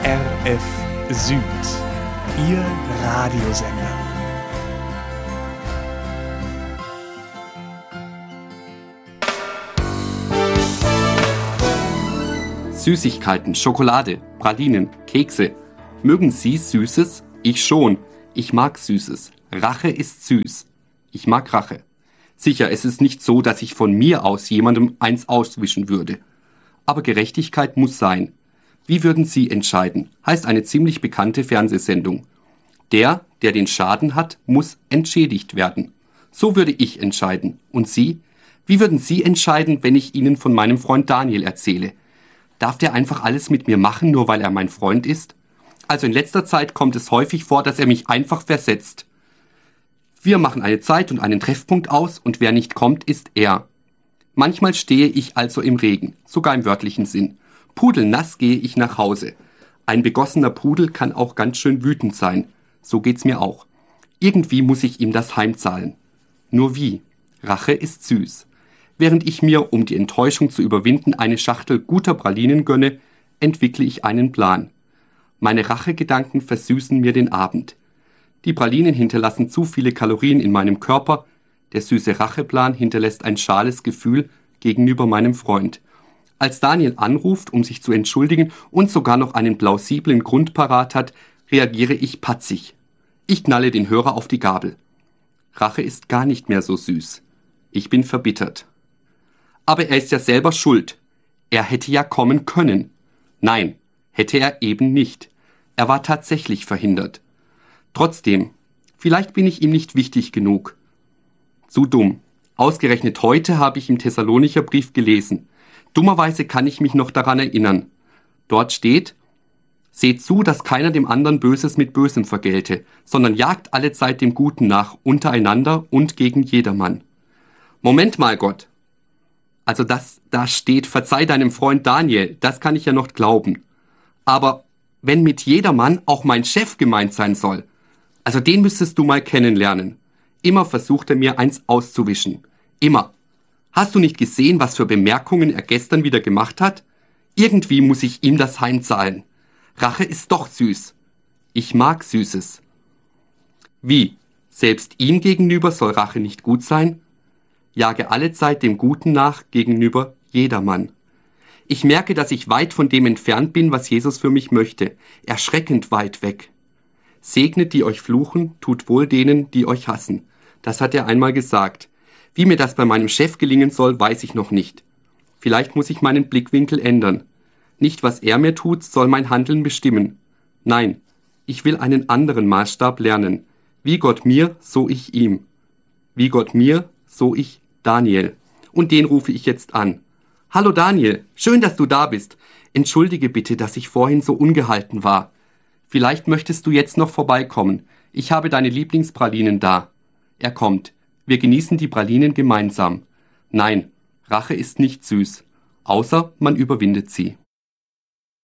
RF Süd, Ihr Radiosender. Süßigkeiten, Schokolade, Pralinen, Kekse. Mögen Sie Süßes? Ich schon. Ich mag Süßes. Rache ist süß. Ich mag Rache. Sicher, es ist nicht so, dass ich von mir aus jemandem eins auswischen würde. Aber Gerechtigkeit muss sein. Wie würden Sie entscheiden? Heißt eine ziemlich bekannte Fernsehsendung. Der den Schaden hat, muss entschädigt werden. So würde ich entscheiden. Und Sie? Wie würden Sie entscheiden, wenn ich Ihnen von meinem Freund Daniel erzähle? Darf der einfach alles mit mir machen, nur weil er mein Freund ist? Also in letzter Zeit kommt es häufig vor, dass er mich einfach versetzt. Wir machen eine Zeit und einen Treffpunkt aus und wer nicht kommt, ist er. Manchmal stehe ich also im Regen, sogar im wörtlichen Sinn. Pudelnass gehe ich nach Hause. Ein begossener Pudel kann auch ganz schön wütend sein. So geht's mir auch. Irgendwie muss ich ihm das heimzahlen. Nur wie? Rache ist süß. Während ich mir, um die Enttäuschung zu überwinden, eine Schachtel guter Pralinen gönne, entwickle ich einen Plan. Meine Rachegedanken versüßen mir den Abend. Die Pralinen hinterlassen zu viele Kalorien in meinem Körper, der süße Racheplan hinterlässt ein schales Gefühl gegenüber meinem Freund. Als Daniel anruft, um sich zu entschuldigen und sogar noch einen plausiblen Grund parat hat, reagiere ich patzig. Ich knalle den Hörer auf die Gabel. Rache ist gar nicht mehr so süß. Ich bin verbittert. Aber er ist ja selber schuld. Er hätte ja kommen können. Nein, hätte er eben nicht. Er war tatsächlich verhindert. Trotzdem, vielleicht bin ich ihm nicht wichtig genug. Zu dumm. Ausgerechnet heute habe ich im Thessalonicher Brief gelesen. Dummerweise kann ich mich noch daran erinnern. Dort steht: Seht zu, dass keiner dem anderen Böses mit Bösem vergelte, sondern jagt allezeit dem Guten nach, untereinander und gegen jedermann. Moment mal, Gott. Also da steht, verzeih deinem Freund Daniel, das kann ich ja noch glauben. Aber wenn mit jedermann auch mein Chef gemeint sein soll, also den müsstest du mal kennenlernen. Immer versucht er mir eins auszuwischen. Immer. Hast du nicht gesehen, was für Bemerkungen er gestern wieder gemacht hat? Irgendwie muss ich ihm das heimzahlen. Rache ist doch süß. Ich mag Süßes. Wie? Selbst ihm gegenüber soll Rache nicht gut sein? Jage allezeit dem Guten nach gegenüber jedermann. Ich merke, dass ich weit von dem entfernt bin, was Jesus für mich möchte. Erschreckend weit weg. Segnet, die euch fluchen, tut wohl denen, die euch hassen. Das hat er einmal gesagt. Wie mir das bei meinem Chef gelingen soll, weiß ich noch nicht. Vielleicht muss ich meinen Blickwinkel ändern. Nicht, was er mir tut, soll mein Handeln bestimmen. Nein, ich will einen anderen Maßstab lernen. Wie Gott mir, so ich ihm. Wie Gott mir, so ich Daniel. Und den rufe ich jetzt an. Hallo Daniel, schön, dass du da bist. Entschuldige bitte, dass ich vorhin so ungehalten war. Vielleicht möchtest du jetzt noch vorbeikommen. Ich habe deine Lieblingspralinen da. Er kommt. Wir genießen die Pralinen gemeinsam. Nein, Rache ist nicht süß, außer man überwindet sie.